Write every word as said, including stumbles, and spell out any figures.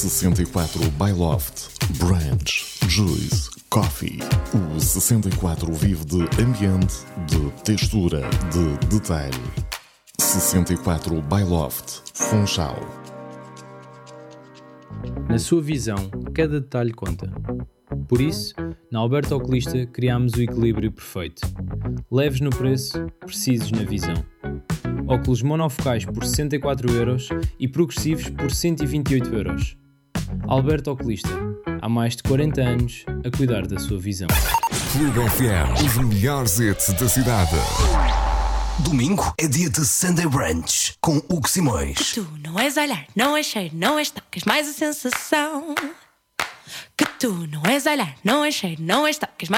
sessenta e quatro by Loft, Branch, Juice, Coffee. O sessenta e quatro vive de ambiente, de textura, de detalhe. sessenta e quatro by Loft, Funchal. Na sua visão, cada detalhe conta. Por isso, na Alberto Oculista criámos o equilíbrio perfeito. Leves no preço, precisos na visão. Óculos monofocais por sessenta e quatro euros e progressivos por cento e vinte e oito euros. Alberto Oculista, há mais de quarenta anos a cuidar da sua visão. Clube F M, os melhores hits da cidade. Domingo é dia de Sunday Brunch com Hugo Simões. Que tu não és olhar, não és cheiro, não és toque, és mais a sensação. Que tu não és olhar, não és cheiro, não és toque, és mais